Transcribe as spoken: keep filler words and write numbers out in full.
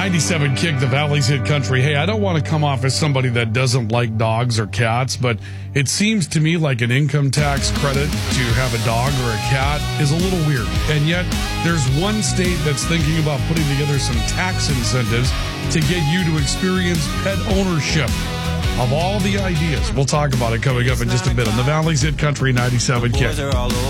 ninety-seven Kick, the Valley's Hit Country. Hey, I don't want to come off as somebody that doesn't like dogs or cats, but it seems to me like an income tax credit to have a dog or a cat is a little weird. And yet, there's one state that's thinking about putting together some tax incentives to get you to experience pet ownership. Of all the ideas, we'll talk about it coming up in just a bit on the Valley's Hit Country ninety-seven Kick.